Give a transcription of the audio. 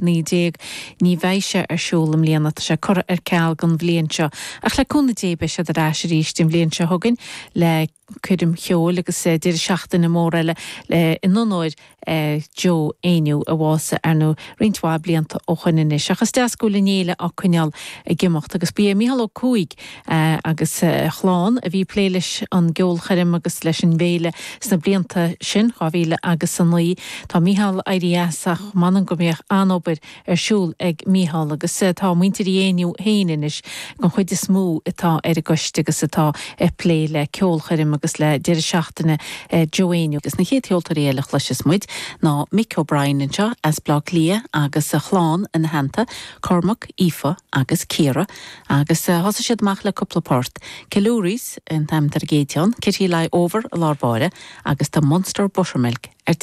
2019 ní bhaise siúlam líana se cur ceall gan bblion seo. Ach le cúna débe se de ráis ríist in bblion seo thugann le cuidim cheol agus dir seachtain na móra le in nóid Joe Ainu a bhása arnú rintá blianta ó chuine seachas deascúla néile a chuineal gimocht agus bí míhall ó cúig agus chláán a bhí pléiles an geol charim agus leis an bhéile sna blianta sin cháhíle agus san nuí tá míhall airíasach manan go méoch anobair siúl ag míhall agus tá muintir dhéaniu héanais gan chuid is smú atá ar a goiste agus atá plé le ceol charim agus le deir seachtainna Joanne agus na chéadtheoltar éalach leis is muid ná Mick O'Brien in seo as blog lia agus a chláán in hananta Cormac, Aoife agus Ciara agus hosa siad mach le coplaport Kilúris in tam tar géiteán, Kitty Lai over a lárbáire agus tá Monster Buttermilk ar